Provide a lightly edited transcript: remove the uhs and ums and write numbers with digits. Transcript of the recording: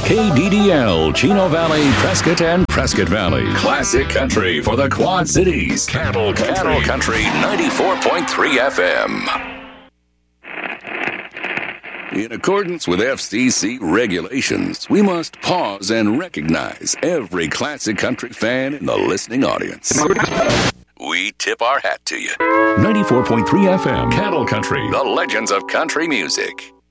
KDDL, Chino Valley, Prescott, and Prescott Valley. Classic country for the Quad Cities. Cattle Country 94.3 FM. In accordance with FCC regulations, we must pause and recognize every classic country fan in the listening audience. We tip our hat to you. 94.3 FM, Cattle Country, the legends of country music.